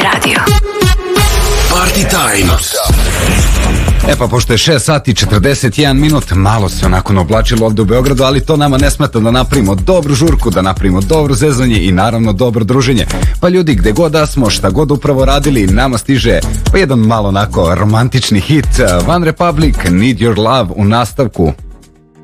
Radio. Party time. E pa, pošto je 6 sati 41 minut, malo se onako oblačilo ovde u Beogradu, ali to nama ne smeta da napravimo dobru žurku, da napravimo dobro zezanje i naravno dobro druženje. Pa ljudi, gde god da smo, šta god upravo radili, nama stiže pa jedan malo onako romantični hit, One Republic, Need Your Love u nastavku.